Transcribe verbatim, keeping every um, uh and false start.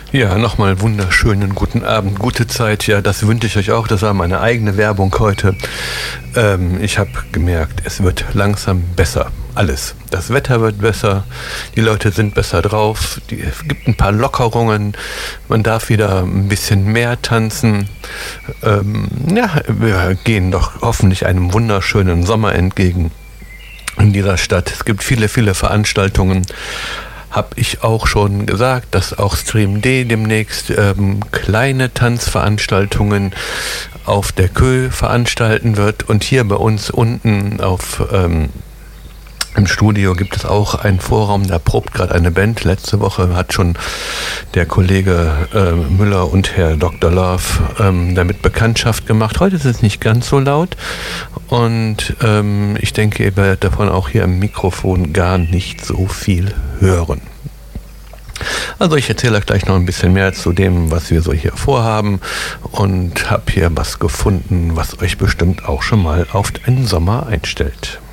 Ja, nochmal wunderschönen guten Abend, gute Zeit. Ja, das wünsche ich euch auch. Das war meine eigene Werbung heute. Ähm, ich habe gemerkt, es wird langsam besser. Alles. Das Wetter wird besser. Die Leute sind besser drauf. Die, es gibt ein paar Lockerungen. Man darf wieder ein bisschen mehr tanzen. Ähm, ja, wir gehen doch hoffentlich einem wunderschönen Sommer entgegen in dieser Stadt. Es gibt viele, viele Veranstaltungen. Habe ich auch schon gesagt, dass auch Stream D demnächst ähm, kleine Tanzveranstaltungen auf der Kö veranstalten wird. Und hier bei uns unten auf ähm, im Studio gibt es auch einen Vorraum, da probt gerade eine Band. Letzte Woche hat schon der Kollege äh, Müller und Herr Doktor Love ähm, damit Bekanntschaft gemacht. Heute ist es nicht ganz so laut und ähm, ich denke, ihr werdet davon auch hier im Mikrofon gar nicht so viel hören. Also ich erzähle euch gleich noch ein bisschen mehr zu dem, was wir so hier vorhaben und habe hier was gefunden, was euch bestimmt auch schon mal auf den Sommer einstellt.